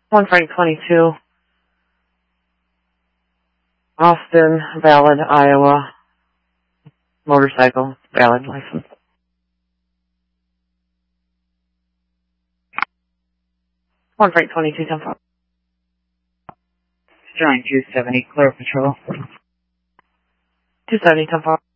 1 Frank 22. Austin, valid, Iowa. Motorcycle, valid license. 1 Frank 22, 10-4. Sterling 270, clear patrol. 270, 10-4.